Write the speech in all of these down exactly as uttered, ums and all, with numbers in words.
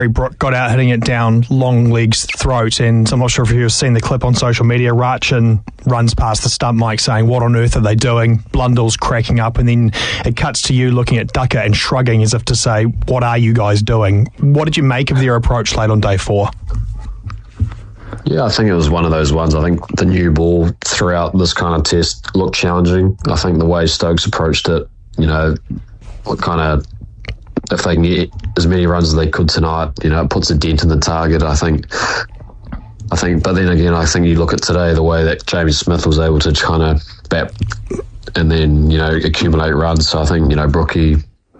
Brook got out hitting it down Longleg's throat, and I'm not sure if you've seen the clip on social media. Rachin runs past the stump mic saying, "What on earth are they doing?" Blundell's cracking up, and then it cuts to you looking at Ducker and shrugging as if to say, "What are you guys doing?" What did you make of their approach late on day four? Yeah, I think it was one of those ones. I think the new ball throughout this kind of test looked challenging. I think the way Stokes approached it, you know, kind of, if they can get as many runs as they could tonight, you know, it puts a dent in the target, I think. I think, but then again, I think you look at today, the way that Jamie Smith was able to kind of bat and then, you know, accumulate runs. So I think, you know, Brookie,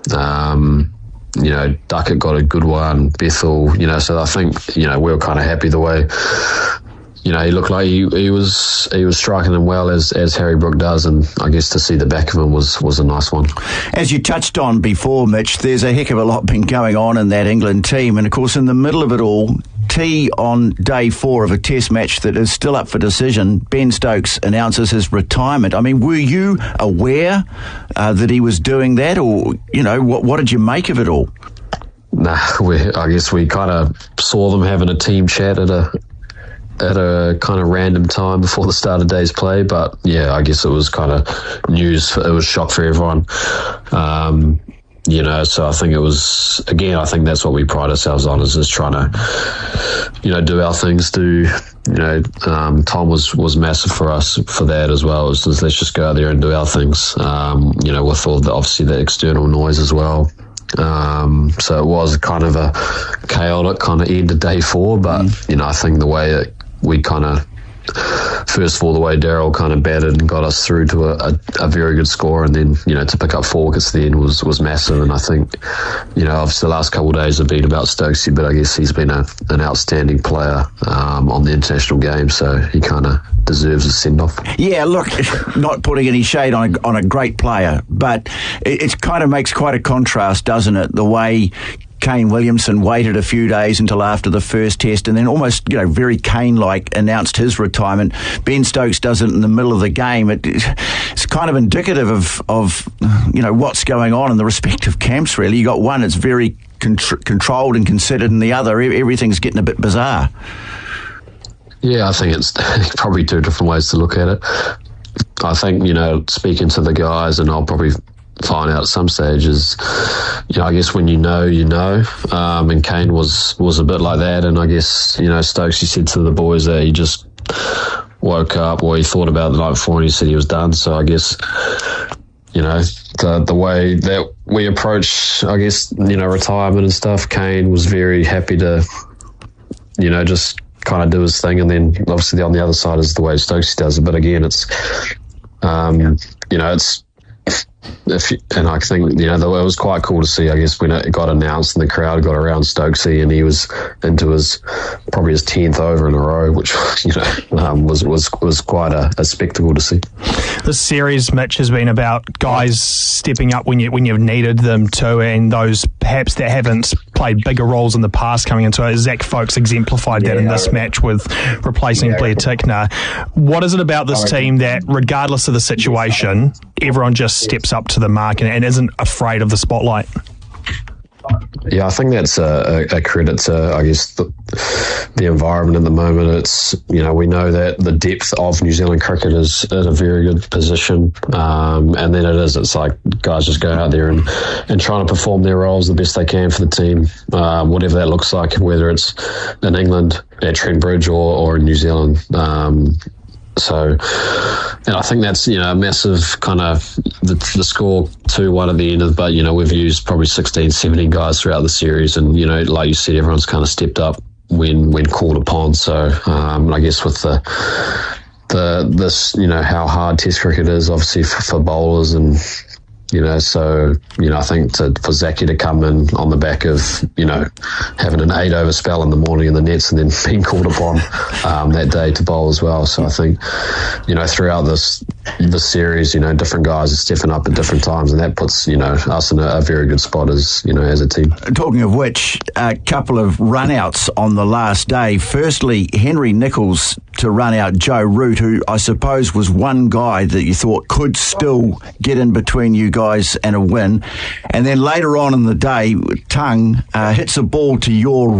um, you know, Duckett got a good one, Bethel, you know, so I think, you know, we were kind of happy the way, you know, he looked like he, he was he was striking them well as as Harry Brook does, and I guess to see the back of him was was a nice one. As you touched on before, Mitch, there's a heck of a lot been going on in that England team, and of course in the middle of it all, T on day four of a test match that is still up for decision, Ben Stokes announces his retirement. I mean, were you aware uh, that he was doing that, or, you know, what, what did you make of it all? Nah, we, I guess we kind of saw them having a team chat at a at a kind of random time before the start of day's play, but yeah, I guess it was kind of news. It was shock for everyone. Um, You know, so I think it was, again, I think that's what we pride ourselves on, is just trying to, you know, do our things, do, you know, um, Tom was, was massive for us for that as well. It was just, let's just go out there and do our things, um, you know, with all the, obviously the external noise as well. Um, so it was kind of a chaotic kind of end of day four, but, mm. you know, I think the way it, we kind of, first of all, the way Daryl kind of batted and got us through to a, a, a very good score, and then, you know, to pick up four wickets then was, was massive. And I think, you know, obviously the last couple of days have been about Stokesy, but I guess he's been a, an outstanding player um, on the international game, so he kind of deserves a send-off. Yeah, look, not putting any shade on a, on a great player, but it, it kind of makes quite a contrast, doesn't it, the way Kane Williamson waited a few days until after the first test and then almost, you know, very Kane-like announced his retirement. Ben Stokes does it in the middle of the game. It, it's kind of indicative of, of, you know, what's going on in the respective camps, really. You got one that's very contr- controlled and considered, and the other, everything's getting a bit bizarre. Yeah, I think it's probably two different ways to look at it. I think, you know, speaking to the guys, and I'll probably find out at some stages, you know, I guess when you know, you know, um, and Kane was, was a bit like that, and I guess, you know, Stokes, he said to the boys that he just woke up, or he thought about it the night before, and he said he was done. So I guess, you know, the the way that we approach, I guess, you know, retirement and stuff, Kane was very happy to, you know, just kind of do his thing, and then obviously on the other side is the way Stokes does it. But again, it's, um, you know, it's, If you, and I think, you know, it was quite cool to see, I guess, when it got announced and the crowd got around Stokesy, and he was into his, probably his tenth over in a row, which, you know, um, was, was, was quite a, a spectacle to see. This series, Mitch, has been about guys stepping up when you when you've needed them to, and those perhaps that haven't played bigger roles in the past coming into it. Zach Folkes exemplified that yeah, in this match with replacing yeah, Blair Tickner. What is it about this team that, regardless of the situation, everyone just steps up to the mark and, and isn't afraid of the spotlight? Yeah, I think that's a, a, a credit to, I guess, the, the environment at the moment. It's, you know, we know that the depth of New Zealand cricket is in a very good position, um, and then it is, it's like guys just go out there and, and trying to perform their roles the best they can for the team, um, whatever that looks like, whether it's in England, at Trent Bridge, or, or in New Zealand. Um, So, and I think that's, you know, a massive kind of the, the score two one at the end of, but, you know, we've used probably sixteen, seventeen guys throughout the series, and, you know, like you said, everyone's kind of stepped up when, when called upon. So, um, I guess with the, the, this, you know, how hard test cricket is, obviously for, for bowlers, and, you know, so, you know, I think to, for Zachy to come in on the back of, you know, having an eight over spell in the morning in the nets and then being called upon um, that day to bowl as well. So I think, you know, throughout this this series, you know, different guys are stepping up at different times, and that puts, you know, us in a, a very good spot as, you know, as a team. Talking of which, a couple of run-outs on the last day. Firstly, Henry Nicholls to run out Joe Root, who I suppose was one guy that you thought could still get in between you guys and a win. And then later on in the day, Tongue uh, hits a ball to your